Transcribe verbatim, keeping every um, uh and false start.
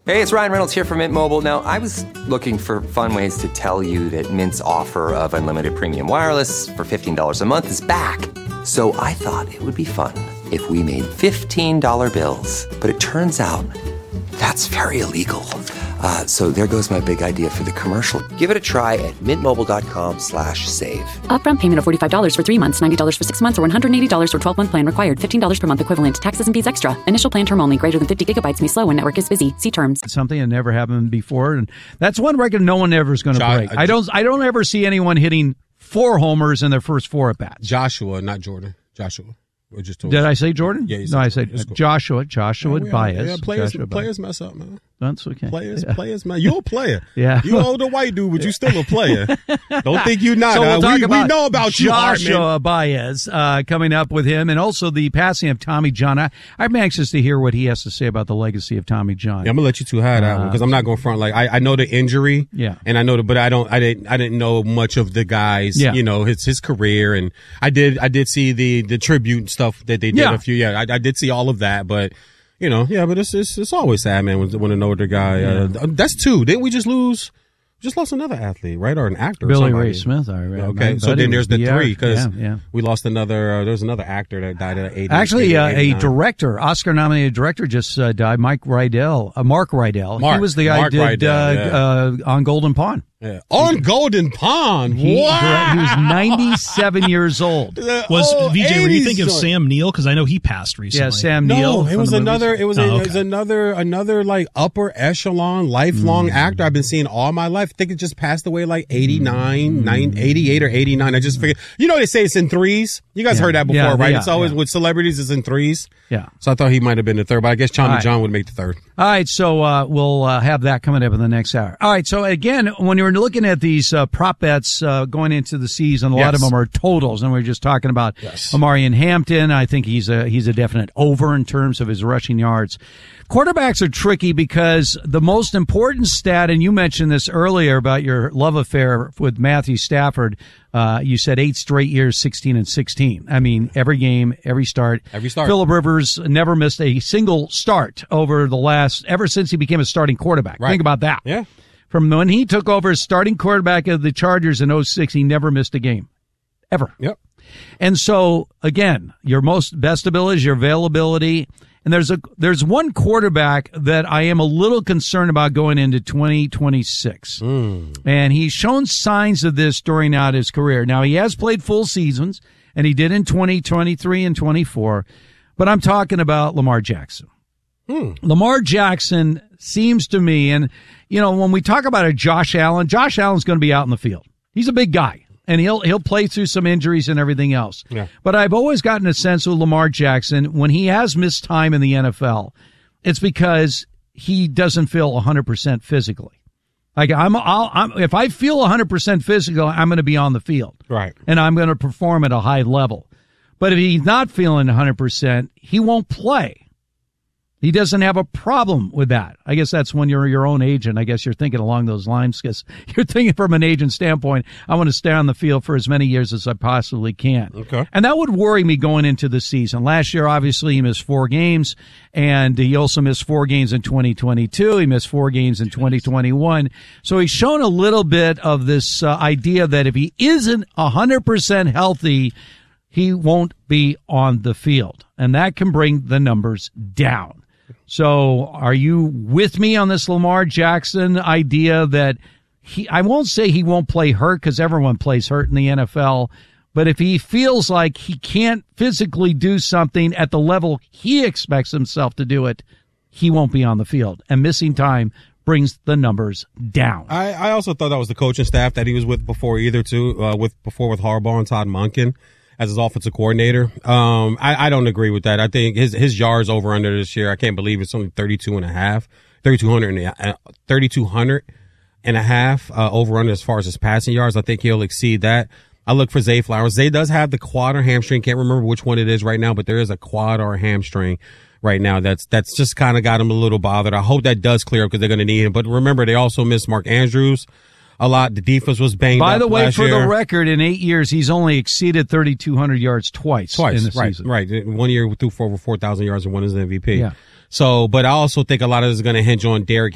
Hey, it's Ryan Reynolds here from Mint Mobile. Now, I was looking for fun ways to tell you that Mint's offer of unlimited premium wireless for fifteen dollars a month is back. So I thought it would be fun if we made fifteen dollar bills. But it turns out that's very illegal. Uh, so there goes my big idea for the commercial. Give it a try at mintmobile.com slash save. Upfront payment of forty-five dollars for three months, ninety dollars for six months, or one hundred eighty dollars for twelve-month plan required. fifteen dollars per month equivalent. Taxes and fees extra. Initial plan term only. Greater than fifty gigabytes may slow when network is busy. See terms. Something that never happened before, and that's one record no one ever is going to break. I don't. I don't ever see anyone hitting four homers in their first four at bats. Joshua, not Jordan. Joshua. We just told Did you. I say Jordan? Yeah, you no, said I said cool. Joshua. Joshua yeah, Baez. Yeah, players, Joshua players Baez. mess up, man. That's okay. Players, yeah. players, man. You're a player. Yeah. You older white dude, but you still a player. Don't think you're not. So we'll uh, talk we, about we know about Joshua you, Hartman. Baez uh, coming up with him, and also the passing of Tommy John. I, I'm anxious to hear what he has to say about the legacy of Tommy John. Yeah, I'm gonna let you two have that one because I'm not going front. Like I, I know the injury, yeah, and I know the, but I don't, I didn't, I didn't know much of the guys, yeah. you know, his his career, and I did, I did see the the tribute stuff that they did yeah. a few, yeah, I, I did see all of that, but. You know, yeah, but it's it's, it's always sad, man, when, when an older guy. Uh, yeah. That's two. Didn't we just lose? We just lost another athlete, right, or an actor? Billy or Ray Smith. I read. Okay, so then the's the yeah, three because yeah, yeah. we lost another. Uh, there's another actor that died at eighty. Actually, uh, a eighty-nine. director, Oscar-nominated director, just uh, died. Mike Rydell, uh, Mark Rydell. Mark, he was the guy Mark who did Rydell, uh, yeah. uh, on Golden Pond. Yeah. On Golden Pond. He, wow. he was ninety-seven years old. Was oh, V J? What do you think of joint. Sam Neill? Because I know he passed recently. Yeah, Sam No, Neill. it was another. It was, Oh, a, okay. it was another another like upper echelon, lifelong Mm. actor I've been seeing all my life. I think it just passed away like eighty-nine, Mm. nine, eighty-eight or eighty-nine. I just figured. You know they say it's in threes. You guys Yeah. heard that before, Yeah, right? yeah, It's always yeah. with celebrities. It's in threes. Yeah. So I thought he might have been the third, but I guess Tommy right. John would make the third. All right, so uh, we'll uh, have that coming up in the next hour. All right, so again, when you're looking at these uh, prop bets uh, going into the season, a Yes. lot of them are totals, and we we're just talking about Yes. Amarian Hampton. I think he's a he's a definite over in terms of his rushing yards. Quarterbacks are tricky because the most important stat, and you mentioned this earlier about your love affair with Matthew Stafford. Uh, you said eight straight years, sixteen and sixteen. I mean, every game, every start. Every start. Phillip Rivers never missed a single start over the last, ever since he became a starting quarterback. Right. Think about that. Yeah. From when he took over as starting quarterback of the Chargers in oh six, he never missed a game. Ever. Yep. And so, again, your most best ability is your availability. And there's a there's one quarterback that I am a little concerned about going into twenty twenty-six. Mm. And he's shown signs of this during out his career. Now, he has played full seasons, and he did in twenty twenty-three and twenty-four. But I'm talking about Lamar Jackson. Hmm. Lamar Jackson seems to me, and, you know, when we talk about a Josh Allen, Josh Allen's going to be out in the field. He's a big guy. And he'll he'll play through some injuries and everything else. Yeah. But I've always gotten a sense with Lamar Jackson, when he has missed time in the N F L, it's because he doesn't feel one hundred percent physically. Like, I'm, I'll, I'm if I feel one hundred percent physical, I'm going to be on the field. Right. And I'm going to perform at a high level. But if he's not feeling one hundred percent, he won't play. He doesn't have a problem with that. I guess that's when you're your own agent. I guess you're thinking along those lines because you're thinking from an agent standpoint, I want to stay on the field for as many years as I possibly can. Okay. And that would worry me going into the season. Last year, obviously, he missed four games, and he also missed four games in twenty twenty-two. He missed four games in twenty twenty-one. So he's shown a little bit of this uh, idea that if he isn't one hundred percent healthy, he won't be on the field. And that can bring the numbers down. So are you with me on this Lamar Jackson idea that he, I won't say he won't play hurt because everyone plays hurt in the N F L, but if he feels like he can't physically do something at the level he expects himself to do it, he won't be on the field. And missing time brings the numbers down. I, I also thought that was the coaching staff that he was with before either too, uh, with before with Harbaugh and Todd Monken as his offensive coordinator. Um, I, I don't agree with that. I think his, his yards over under this year, I can't believe it's only thirty-two and a half, thirty-two hundred, uh, thirty-two hundred and a half, uh, over under as far as his passing yards. I think he'll exceed that. I look for Zay Flowers. Zay does have the quad or hamstring. Can't remember which one it is right now, but there is a quad or a hamstring right now. That's, that's just kind of got him a little bothered. I hope that does clear up because they're going to need him. But remember, they also missed Mark Andrews a lot. The defense was banged By up the way, last for year. the record, in eight years, he's only exceeded thirty-two hundred yards twice, Twice, in the right, season. right. One year we threw for over four thousand yards and one is the M V P. Yeah. So, but I also think a lot of this is going to hinge on Derrick